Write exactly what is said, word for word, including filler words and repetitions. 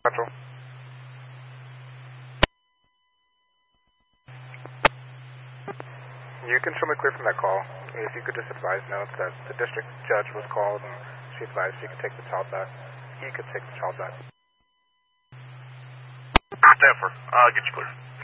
Central. You can show me clear from that call. If you could just advise notes that the district judge was called and she advised she could take the child back. He could take the child back. Stanford, I'll get you clear.